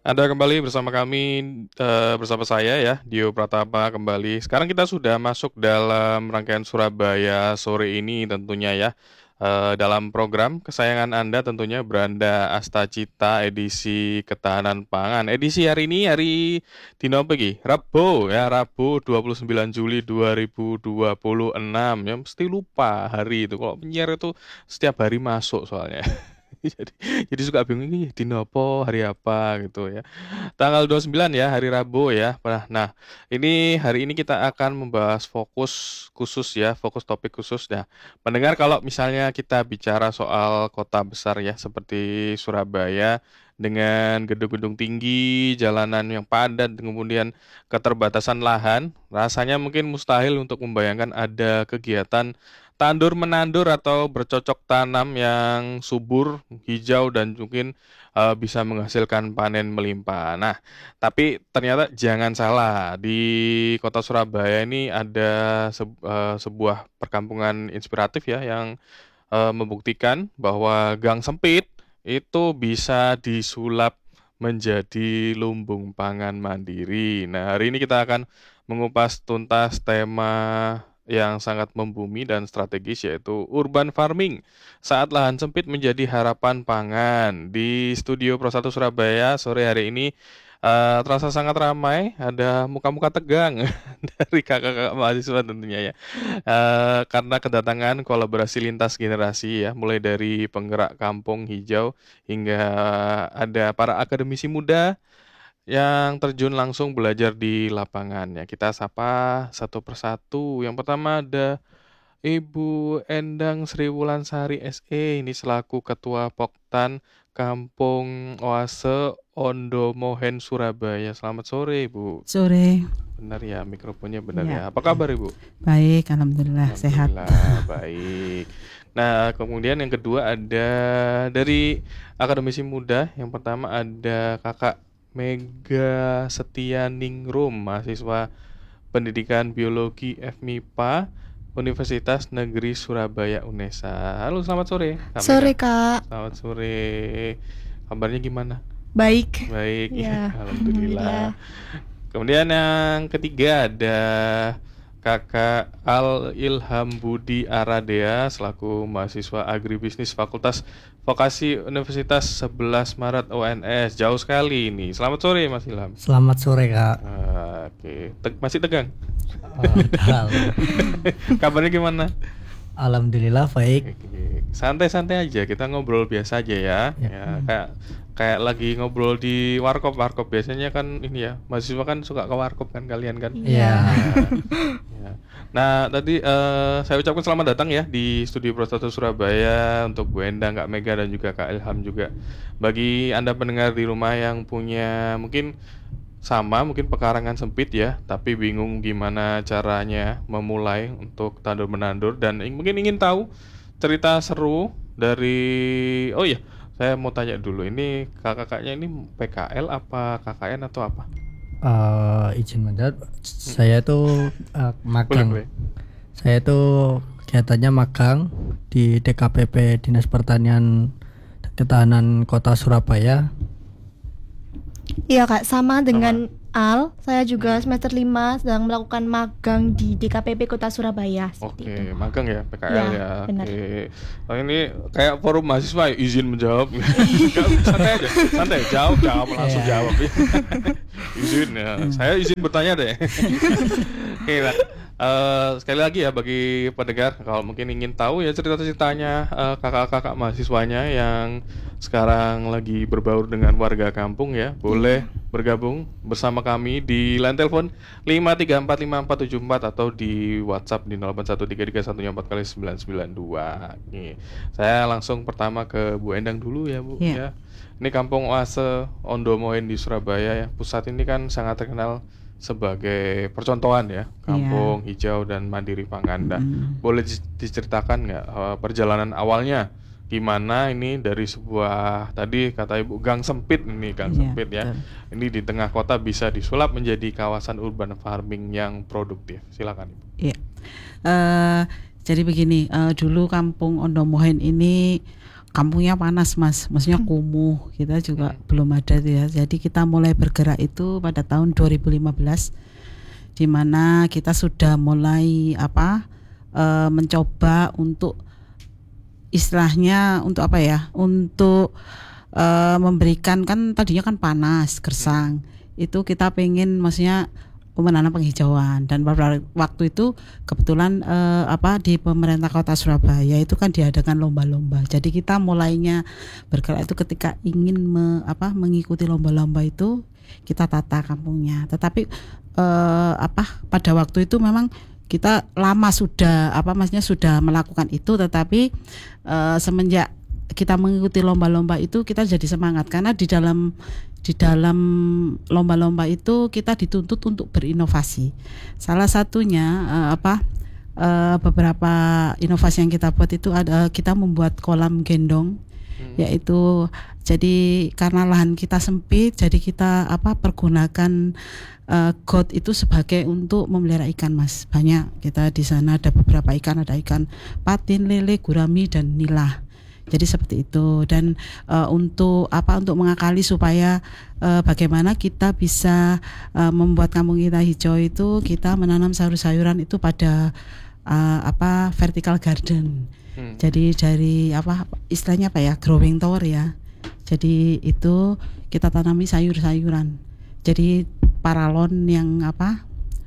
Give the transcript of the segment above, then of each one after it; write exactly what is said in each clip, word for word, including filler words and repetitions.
Anda kembali bersama kami, eee, bersama saya ya, Dio Pratama kembali. Sekarang kita sudah masuk dalam rangkaian Surabaya sore ini tentunya ya, eee, dalam program kesayangan Anda tentunya Beranda Astacita edisi ketahanan pangan. Edisi hari ini hari dina apa iki? Rabu ya, Rabu dua puluh sembilan Juli dua ribu dua puluh enam ya, mesti lupa hari itu, kalau penyiar itu setiap hari masuk soalnya. Jadi jadi suka bingung ini dina apa, hari apa gitu ya. Tanggal dua puluh sembilan ya, hari Rabu ya. Nah nah, ini hari ini kita akan membahas fokus khusus ya, fokus topik khusus. Nah, pendengar kalau misalnya kita bicara soal kota besar ya, seperti Surabaya dengan gedung-gedung tinggi, jalanan yang padat, kemudian keterbatasan lahan, rasanya mungkin mustahil untuk membayangkan ada kegiatan tandur-menandur atau bercocok tanam yang subur, hijau, dan mungkin eee, bisa menghasilkan panen melimpah. Nah, tapi ternyata jangan salah, di kota Surabaya ini ada seb eee, sebuah perkampungan inspiratif ya yang, eee, membuktikan bahwa gang sempit itu bisa disulap menjadi lumbung pangan mandiri. Nah, hari ini kita akan mengupas tuntas tema yang sangat membumi dan strategis yaitu urban farming, saat lahan sempit menjadi harapan pangan. Di studio Pro satu Surabaya sore hari ini, eee, terasa sangat ramai, ada muka-muka tegang dari kakak-kakak mahasiswa tentunya ya. Eee, karena kedatangan kolaborasi lintas generasi ya, mulai dari penggerak kampung hijau hingga ada para akademisi muda yang terjun langsung belajar di lapangan ya. Kita sapa satu persatu. Yang pertama ada Ibu Endang Sri Wulansari S E, ini selaku Ketua Poktan Kampung Oase Ondomohen Surabaya. Selamat sore, Ibu. Sore. Benar ya, mikrofonnya benar Ya. ya. Apa kabar, Ibu? Baik, alhamdulillah, sehat. Alhamdulillah, baik. Nah, kemudian yang kedua ada dari akademisi muda. Yang pertama ada Kakak Mega Setianingrum, mahasiswa Pendidikan Biologi F MIPA Universitas Negeri Surabaya UNESA. Halo, selamat sore, Kak Sore Mega. Kak, Selamat sore. Kabarnya gimana? baik. Baik, Ya, alhamdulillah. Kemudian yang ketiga ada Kakak Al Ilham Budi Aradea selaku mahasiswa agribisnis Fakultas Vokasi Universitas sebelas Maret U N S. Jauh sekali ini. Selamat sore Mas Ilham. Selamat sore Kak. Ah, Oke, Te- masih tegang? Oh, udah. Kabarnya gimana? Alhamdulillah baik. Oke, santai-santai aja, kita ngobrol biasa aja ya. Ya. Ya, kayak kayak lagi ngobrol di warkop, warkop biasanya kan ini ya, mahasiswa kan suka ke warkop kan kalian kan? Iya. Ya. Nah, tadi eh, saya ucapkan selamat datang ya di Studio Pro satu Surabaya untuk Bu Endang, Kak Mega dan juga Kak Ilham juga. Bagi Anda pendengar di rumah yang punya mungkin sama mungkin pekarangan sempit ya, tapi bingung gimana caranya memulai untuk tandur menandur dan ing- mungkin ingin tahu cerita seru dari oh iya, saya mau tanya dulu ini kakak-kakaknya ini P K L apa K K N atau apa? Eh, izin mendadak, saya tuh eh, Boleh, magang. boleh. Saya tuh kegiatannya magang di D K P P Dinas Pertanian dan Ketahanan Kota Surabaya. Iya Kak, sama dengan Al, saya juga semester lima sedang melakukan magang di D K P P Kota Surabaya. Seperti Oke, itu. magang ya P K L Ya, ya. benar. Oke. Oh, ini kayak forum mahasiswa ya, izin menjawab. Nggak, santai aja, santai. Jawab, jawab langsung Iya. jawab. Izin ya. Saya izin bertanya deh. Oke, nah, eh, sekali lagi ya bagi pendengar kalau mungkin ingin tahu ya cerita-ceritanya eh, kakak-kakak mahasiswanya yang sekarang lagi berbaur dengan warga kampung ya, boleh bergabung bersama kami di line telepon lima tiga empat lima empat tujuh empat atau di WhatsApp di nol delapan satu tiga tiga satu empat kali sembilan sembilan dua. Nih, saya langsung pertama ke Bu Endang dulu ya, Bu Iya. ya. Ini Kampung Oase Ondomoen di Surabaya ya. Pusat ini kan sangat terkenal sebagai percontohan ya, kampung hijau dan mandiri pangan. Nah, Mm. boleh di- diceritakan nggak eh, perjalanan awalnya gimana ini dari sebuah tadi kata Ibu gang sempit ini gang Iya, sempit ya. betul. Ini di tengah kota bisa disulap menjadi kawasan urban farming yang produktif. Silakan Ibu. Iya. Eh, jadi begini, eh, dulu Kampung Ondomohen ini kampungnya panas Mas, maksudnya kumuh, kita juga Hmm. belum ada tuh ya. Jadi kita mulai bergerak itu pada tahun dua ribu lima belas, di mana kita sudah mulai apa eh, mencoba untuk istilahnya untuk apa ya, untuk eh, memberikan, kan tadinya kan panas gersang, itu kita pengen maksudnya menanam penghijauan. Dan pada waktu itu kebetulan eh, apa di pemerintah kota Surabaya itu kan diadakan lomba-lomba. Jadi kita mulainya bergerak itu ketika ingin me- apa mengikuti lomba-lomba itu, kita tata kampungnya. Tetapi eh, apa pada waktu itu memang kita lama sudah apa maksudnya sudah melakukan itu, tetapi eh, semenjak kita mengikuti lomba-lomba itu kita jadi semangat, karena di dalam di dalam lomba-lomba itu kita dituntut untuk berinovasi. Salah satunya eh, apa eh, beberapa inovasi yang kita buat itu ada, kita membuat kolam gendong, yaitu jadi karena lahan kita sempit, jadi kita apa pergunakan uh, got itu sebagai untuk memelihara ikan Mas. Banyak kita di sana ada beberapa ikan, ada ikan patin, lele, gurami dan nila. Jadi seperti itu. Dan uh, untuk apa untuk mengakali supaya uh, bagaimana kita bisa uh, membuat kampung kita hijau itu, kita menanam sayur-sayuran itu pada uh, apa vertical garden. Hmm. Jadi dari apa istilahnya apa ya, growing tower ya. Jadi itu kita tanami sayur-sayuran. Jadi paralon yang apa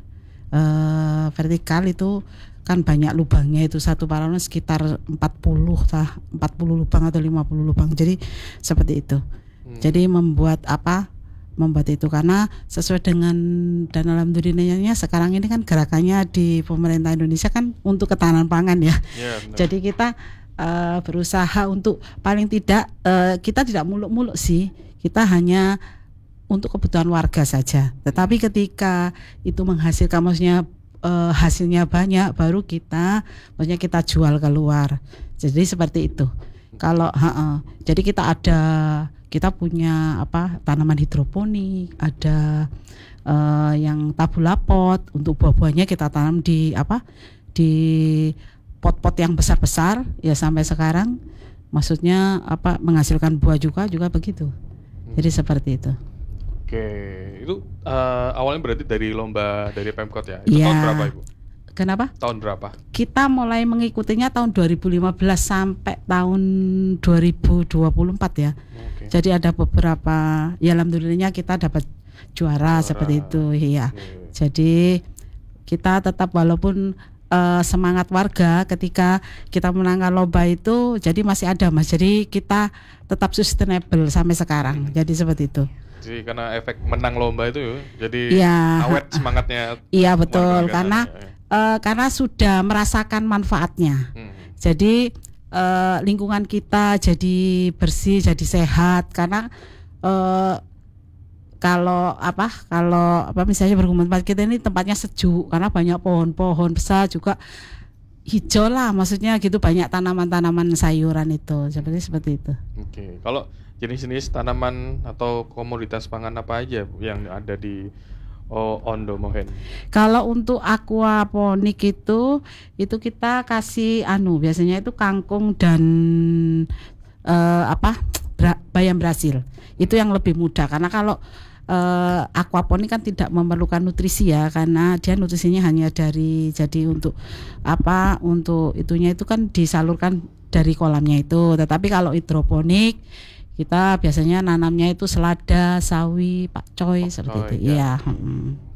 eh, vertikal itu kan banyak lubangnya, itu satu paralon sekitar empat puluh tah empat puluh lubang atau lima puluh lubang. Jadi seperti itu. Hmm. Jadi membuat apa membuat itu karena sesuai dengan, dan alhamdulillahnya sekarang ini kan gerakannya di pemerintah Indonesia kan untuk ketahanan pangan ya. Ya, benar. Jadi kita uh, berusaha untuk paling tidak uh, kita tidak muluk-muluk sih, kita hanya untuk kebutuhan warga saja. Tetapi ketika itu menghasilkan maksudnya uh, hasilnya banyak, baru kita maksudnya kita jual keluar. Jadi seperti itu. Kalau ha-ha, jadi kita ada kita punya apa tanaman hidroponik, ada uh, yang tabula pot, untuk buah-buahnya kita tanam di apa di pot-pot yang besar-besar ya sampai sekarang, maksudnya apa menghasilkan buah juga juga begitu. Jadi seperti itu. Oke, itu eh, awalnya berarti dari lomba dari Pemkot ya? Itu Iya. tahun berapa Ibu? Kenapa? Tahun berapa? Kita mulai mengikutinya tahun dua ribu lima belas sampai tahun dua ribu dua puluh empat ya. Oke. Jadi ada beberapa, ya alhamdulillahnya kita dapat juara, Juara. seperti itu ya. Oke. Jadi kita tetap walaupun eh, semangat warga ketika kita menangkan lomba itu, jadi masih ada Mas. Jadi kita tetap sustainable sampai sekarang. Jadi seperti itu. Jadi karena efek menang lomba itu ya, jadi Iya. awet semangatnya. Iya betul, warga karena sana, ya. eh, karena sudah merasakan manfaatnya. Hmm. Jadi eh, lingkungan kita jadi bersih, jadi sehat. Karena eh, kalau apa kalau apa misalnya berhubungan tempat kita ini tempatnya sejuk karena banyak pohon-pohon besar, juga hijau lah, maksudnya gitu, banyak tanaman-tanaman sayuran itu seperti seperti itu. Oke, kalau jenis-jenis tanaman atau komoditas pangan apa aja Bu, yang ada di oh, Ondo Mohen? Kalau untuk aquaponik itu itu kita kasih anu biasanya itu kangkung dan eh, apa bra- bayam Brasil. Itu yang lebih mudah karena kalau eh, aquaponik kan tidak memerlukan nutrisi ya, karena dia nutrisinya hanya dari, jadi untuk apa untuk itunya itu kan disalurkan dari kolamnya itu. Tetapi kalau hidroponik kita biasanya nanamnya itu selada, sawi, pakcoy, seperti Pakcoy, itu. ya. Iya. mm.